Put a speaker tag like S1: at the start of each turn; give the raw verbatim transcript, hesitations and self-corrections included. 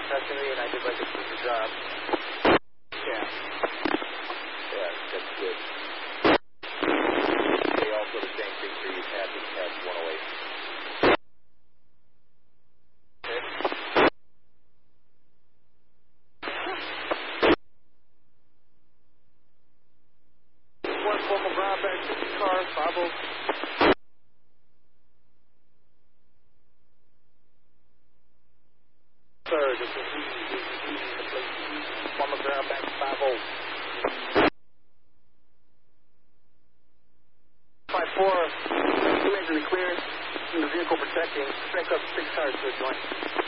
S1: touching me, and I did like a super job.
S2: Yeah. Yeah, that's good. They also the same thing for you, passing past one oh eight.
S1: Okay. One formal ground back to the car, five oh. Sir, this is easy, easy, easy, the place is easy. Formal ground back to five oh. five four, two engine clear, in the vehicle protecting, strike up six cars to the joint.